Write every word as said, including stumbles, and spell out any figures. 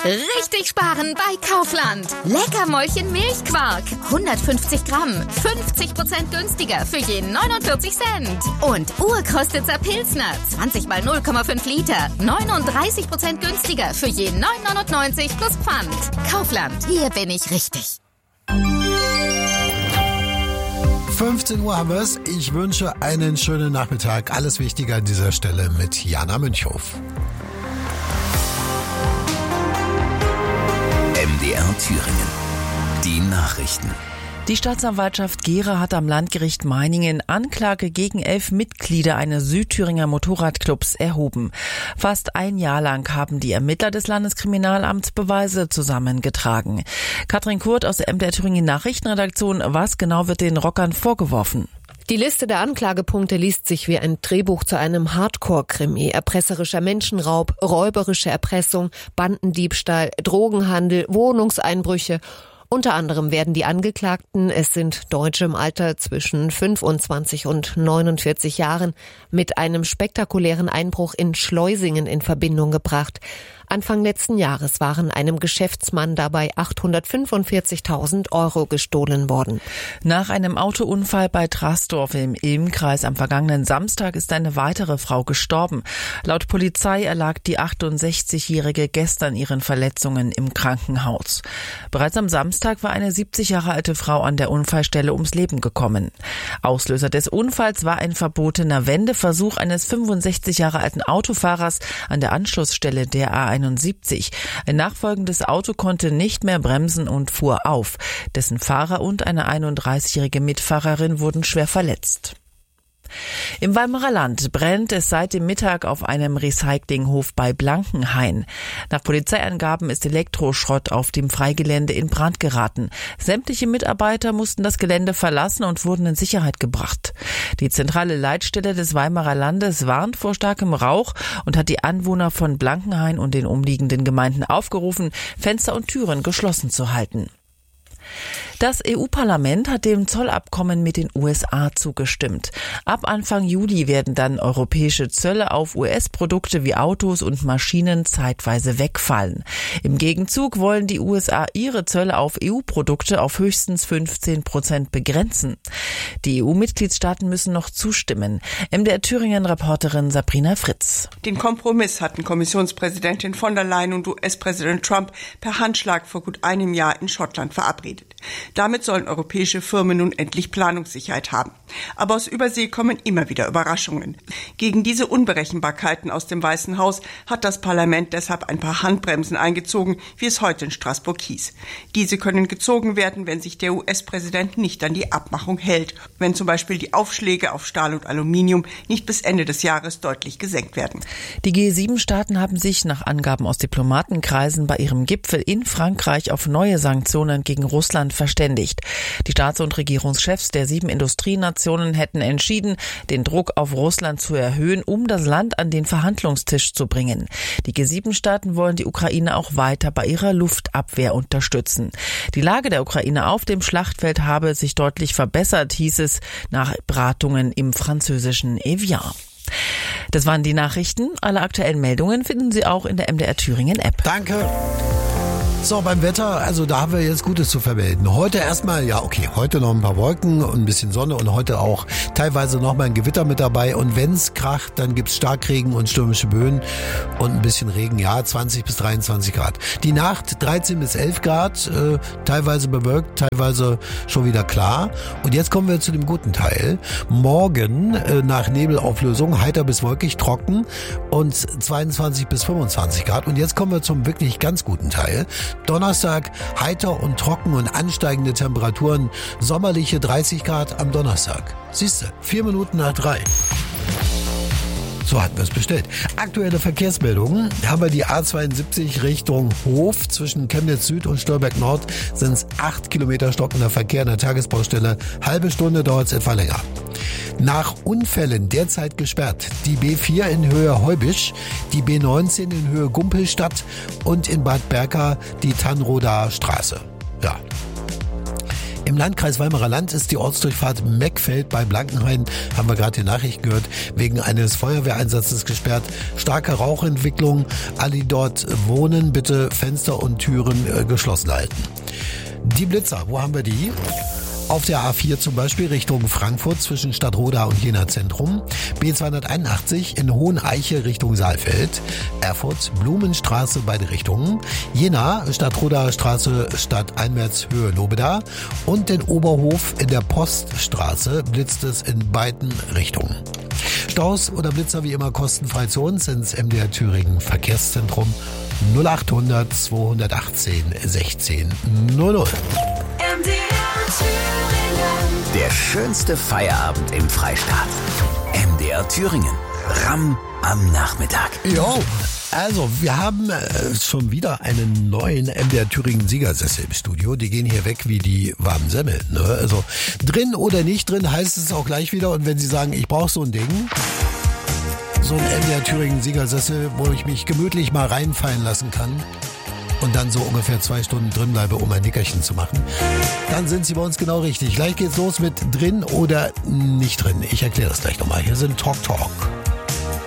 Richtig sparen bei Kaufland. Leckermäulchen Milchquark. hundertfünfzig Gramm. fünfzig Prozent günstiger für je neunundvierzig Cent. Und Urkostitzer Pilsner. zwanzig mal null Komma fünf Liter. neununddreißig Prozent günstiger für je neun neunundneunzig plus Pfand. Kaufland. Hier bin ich richtig. fünfzehn Uhr haben wir es. Ich wünsche einen schönen Nachmittag. Alles Wichtige an dieser Stelle mit Jana Münchhof. M D R Thüringen. Die Nachrichten. Die Staatsanwaltschaft Gera hat am Landgericht Meiningen Anklage gegen elf Mitglieder eines Südthüringer Motorradclubs erhoben. Fast ein Jahr lang haben die Ermittler des Landeskriminalamts Beweise zusammengetragen. Katrin Kurt aus der M D R Thüringen Nachrichtenredaktion. Was genau wird den Rockern vorgeworfen? Die Liste der Anklagepunkte liest sich wie ein Drehbuch zu einem Hardcore-Krimi. Erpresserischer Menschenraub, räuberische Erpressung, Bandendiebstahl, Drogenhandel, Wohnungseinbrüche. Unter anderem werden die Angeklagten, es sind Deutsche im Alter zwischen fünfundzwanzig und neunundvierzig Jahren, mit einem spektakulären Einbruch in Schleusingen in Verbindung gebracht. Anfang letzten Jahres waren einem Geschäftsmann dabei achthundertfünfundvierzigtausend Euro gestohlen worden. Nach einem Autounfall bei Trastorf im Ilmkreis am vergangenen Samstag ist eine weitere Frau gestorben. Laut Polizei erlag die achtundsechzigjährige gestern ihren Verletzungen im Krankenhaus. Bereits am Samstag war eine siebzig Jahre alte Frau an der Unfallstelle ums Leben gekommen. Auslöser des Unfalls war ein verbotener Wendeversuch eines fünfundsechzig Jahre alten Autofahrers an der Anschlussstelle der A einundsiebzig. Ein nachfolgendes Auto konnte nicht mehr bremsen und fuhr auf. Dessen Fahrer und eine einunddreißigjährige Mitfahrerin wurden schwer verletzt. Im Weimarer Land brennt es seit dem Mittag auf einem Recyclinghof bei Blankenhain. Nach Polizeiangaben ist Elektroschrott auf dem Freigelände in Brand geraten. Sämtliche Mitarbeiter mussten das Gelände verlassen und wurden in Sicherheit gebracht. Die zentrale Leitstelle des Weimarer Landes warnt vor starkem Rauch und hat die Anwohner von Blankenhain und den umliegenden Gemeinden aufgerufen, Fenster und Türen geschlossen zu halten. Das E U-Parlament hat dem Zollabkommen mit den U S A zugestimmt. Ab Anfang Juli werden dann europäische Zölle auf U S-Produkte wie Autos und Maschinen zeitweise wegfallen. Im Gegenzug wollen die U S A ihre Zölle auf E U-Produkte auf höchstens fünfzehn Prozent begrenzen. Die E U-Mitgliedstaaten müssen noch zustimmen. M D R Thüringen-Reporterin Sabrina Fritz. Den Kompromiss hatten Kommissionspräsidentin von der Leyen und U S-Präsident Trump per Handschlag vor gut einem Jahr in Schottland verabredet. Damit sollen europäische Firmen nun endlich Planungssicherheit haben. Aber aus Übersee kommen immer wieder Überraschungen. Gegen diese Unberechenbarkeiten aus dem Weißen Haus hat das Parlament deshalb ein paar Handbremsen eingezogen, wie es heute in Straßburg hieß. Diese können gezogen werden, wenn sich der U S-Präsident nicht an die Abmachung hält, wenn zum Beispiel die Aufschläge auf Stahl und Aluminium nicht bis Ende des Jahres deutlich gesenkt werden. Die G sieben Staaten haben sich nach Angaben aus Diplomatenkreisen bei ihrem Gipfel in Frankreich auf neue Sanktionen gegen Russland verständigt. Die Staats- und Regierungschefs der sieben Industrienationen hätten entschieden, den Druck auf Russland zu erhöhen, um das Land an den Verhandlungstisch zu bringen. Die G sieben Staaten wollen die Ukraine auch weiter bei ihrer Luftabwehr unterstützen. Die Lage der Ukraine auf dem Schlachtfeld habe sich deutlich verbessert, hieß es nach Beratungen im französischen Evian. Das waren die Nachrichten. Alle aktuellen Meldungen finden Sie auch in der M D R Thüringen App. Danke. So, beim Wetter, also da haben wir jetzt Gutes zu vermelden. Heute erstmal, ja okay, heute noch ein paar Wolken und ein bisschen Sonne und heute auch teilweise noch mal ein Gewitter mit dabei. Und wenn's kracht, dann gibt's Starkregen und stürmische Böen und ein bisschen Regen, ja, zwanzig bis dreiundzwanzig Grad. Die Nacht dreizehn bis elf Grad, äh, teilweise bewölkt, teilweise schon wieder klar. Und jetzt kommen wir zu dem guten Teil. Morgen äh, nach Nebelauflösung heiter bis wolkig, trocken und zweiundzwanzig bis fünfundzwanzig Grad. Und jetzt kommen wir zum wirklich ganz guten Teil. Donnerstag heiter und trocken und ansteigende Temperaturen, sommerliche dreißig Grad am Donnerstag. Siehste, vier Minuten nach drei. So hatten wir es bestellt. Aktuelle Verkehrsmeldungen haben wir die A zweiundsiebzig Richtung Hof. Zwischen Chemnitz Süd und Stolberg Nord sind es acht Kilometer stockender Verkehr an der Tagesbaustelle. Halbe Stunde dauert es etwa länger. Nach Unfällen derzeit gesperrt die B vier in Höhe Heubisch, die B neunzehn in Höhe Gumpelstadt und in Bad Berka die Tannroder Straße. Ja. Im Landkreis Weimarer Land ist die Ortsdurchfahrt Meckfeld bei Blankenhain, haben wir gerade die Nachricht gehört, wegen eines Feuerwehreinsatzes gesperrt. Starke Rauchentwicklung. Alle, die dort wohnen, bitte Fenster und Türen äh, geschlossen halten. Die Blitzer, wo haben wir die? Auf der A vier zum Beispiel Richtung Frankfurt zwischen Stadtroda und Jena Zentrum. B zweihunderteinundachtzig in Hoheneiche Richtung Saalfeld. Erfurt Blumenstraße beide Richtungen. Jena Stadtroda Straße stadteinwärts Höhe Lobeda. Und den Oberhof in der Poststraße blitzt es in beiden Richtungen. Staus oder Blitzer wie immer kostenfrei zu uns ins M D R Thüringen Verkehrszentrum null achthundert zweihundertachtzehn sechzehn null null. M D R Thüringen. Der schönste Feierabend im Freistaat. M D R Thüringen. Ramm am Nachmittag. Jo, also wir haben äh, schon wieder einen neuen M D R Thüringen Siegersessel im Studio. Die gehen hier weg wie die warmen Semmeln. Ne? Also drin oder nicht drin heißt es auch gleich wieder. Und wenn Sie sagen, ich brauche so ein Ding, so ein M D R Thüringen Siegersessel, wo ich mich gemütlich mal reinfallen lassen kann und dann so ungefähr zwei Stunden drin bleibe, um ein Nickerchen zu machen, dann sind Sie bei uns genau richtig. Gleich geht's los mit drin oder nicht drin. Ich erkläre das gleich nochmal. Hier sind Talk Talk.